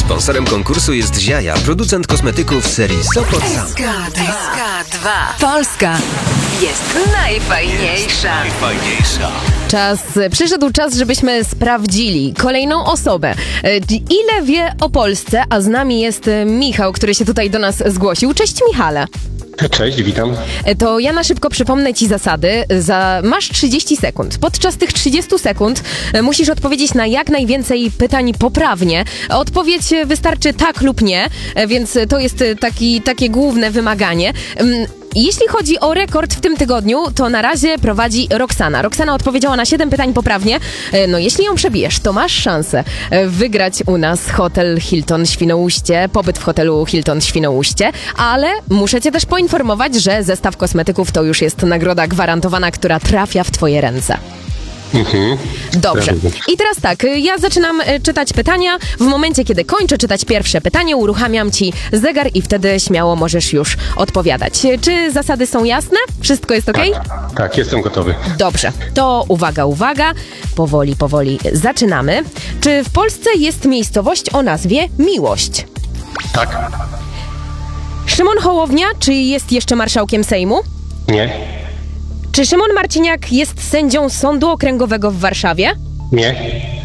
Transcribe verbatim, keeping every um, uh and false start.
Sponsorem konkursu jest Ziaja, producent kosmetyków serii Sopot Sam. S K dwa. Polska jest najfajniejsza. Najfajniejsza. Czas, przyszedł czas, żebyśmy sprawdzili kolejną osobę. E, Ile wie o Polsce, a z nami jest e, Michał, który się tutaj do nas zgłosił. Cześć, Michale. Cześć, witam. E, To ja na szybko przypomnę Ci zasady. Za, masz trzydzieści sekund. Podczas tych trzydziestu sekund e, musisz odpowiedzieć na jak najwięcej pytań poprawnie. Odpowiedź e, wystarczy tak lub nie, e, więc to jest e, taki, takie główne wymaganie. Ym, Jeśli chodzi o rekord w tym tygodniu, to na razie prowadzi Roxana. Roxana odpowiedziała na siedem pytań poprawnie. E, No jeśli ją przebijesz, to masz szansę e, wygrać u nas hotel Hilton Świnoujście, pobyt w hotelu Hilton Świnoujście, ale muszę Cię też poinformować, że zestaw kosmetyków to już jest nagroda gwarantowana, która trafia w Twoje ręce. Mhm. Dobrze. I teraz tak, ja zaczynam e, czytać pytania. W momencie, kiedy kończę czytać pierwsze pytanie, uruchamiam Ci zegar i wtedy śmiało możesz już odpowiadać. E, Czy zasady są jasne? Wszystko jest okej? Tak, tak, jestem gotowy. Dobrze. To uwaga, uwaga. Powoli, powoli zaczynamy. Czy w Polsce jest miejscowość o nazwie Miłość? Tak, Szymon Hołownia, czy jest jeszcze marszałkiem Sejmu? nie, Czy Szymon Marciniak jest sędzią Sądu Okręgowego w Warszawie? nie,